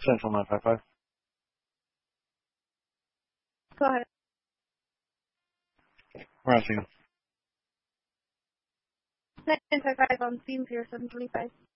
Central 955. Go ahead. We're on scene. 955 on scene 0725.